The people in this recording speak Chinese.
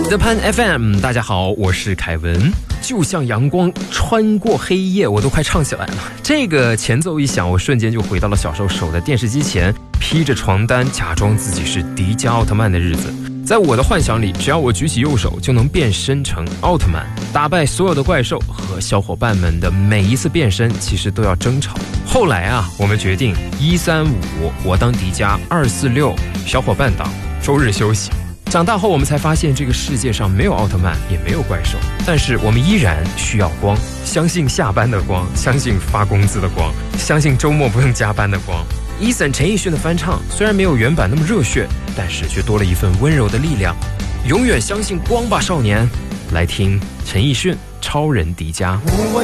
The Pan FM， 大家好，我是凯文。就像阳光穿过黑夜，我都快唱起来了。这个前奏一响，我瞬间就回到了小时候守在电视机前，披着床单假装自己是迪迦奥特曼的日子。在我的幻想里，只要我举起右手就能变身成奥特曼，打败所有的怪兽。和小伙伴们的每一次变身其实都要争吵。后来啊，我们决定135我当迪迦，246小伙伴当，周日休息。长大后我们才发现，这个世界上没有奥特曼，也没有怪兽，但是我们依然需要光，相信下班的光，相信发工资的光，相信周末不用加班的光。Eason 陈奕迅的翻唱虽然没有原版那么热血，但是却多了一份温柔的力量。永远相信光吧，少年！来听陈奕迅《超人迪迦》。 无畏